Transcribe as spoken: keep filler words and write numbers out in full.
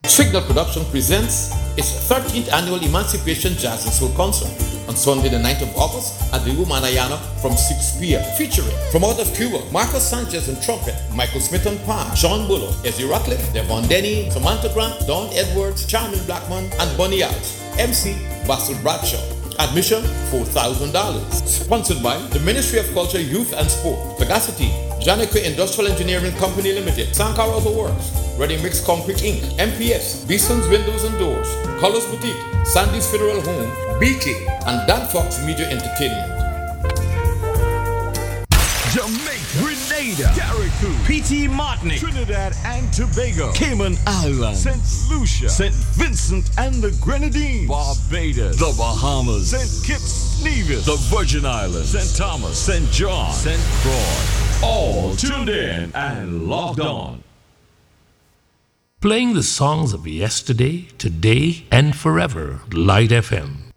Signal Production presents its thirteenth annual Emancipation Jazz and Soul Concert on Sunday the ninth of August at the Umanayana from six p.m. Featuring from out of Cuba, Marcos Sanchez on trumpet, Michael Smith on pan, Sean Bullock, Ezzy Ratcliffe, Devon Denny, Samantha Grant, Don Edwards, Charmin Blackman, and Bonnie Alves. M C Basil Bradshaw. Admission four thousand dollars. Sponsored by the Ministry of Culture, Youth and Sport, Sagacity, Janico Industrial Engineering Company Limited, Sankar Auto Works, Ready Mix Concrete Incorporated, M P S, Beeson's Windows and Doors, Colors Boutique, Sandy's Federal Home, B K, and Dan Fox Media Entertainment. Jamaica, Grenada, Carriacou, P T Martinique, Trinidad and Tobago, Cayman Islands, Saint Lucia, Saint Vincent and the Grenadines, Barbados, the Bahamas, Saint Kitts, Nevis, the Virgin Islands, Saint Thomas, Saint John, Saint Croix, all tuned in and logged on. Playing the songs of yesterday, today, and forever. Light F M.